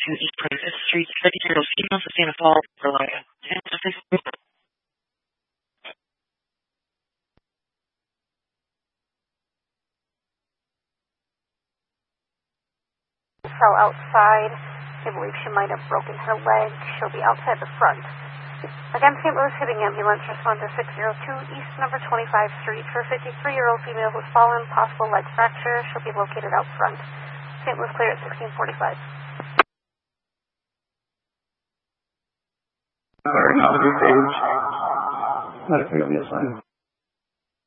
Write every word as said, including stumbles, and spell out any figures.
to East twenty-fifth Street, fifty-three-year-old female, Santa Falls, Florida. Fell outside. They believe she might have broken her leg. She'll be outside the front. Again, Saint Louis Hitting Ambulance, respond to six oh two East number twenty-five Street for a fifty-three-year-old female who's fallen, possible leg fracture. She'll be located out front. Saint Louis clear at sixteen forty-five. Sorry, not at this age. Not a big on this line.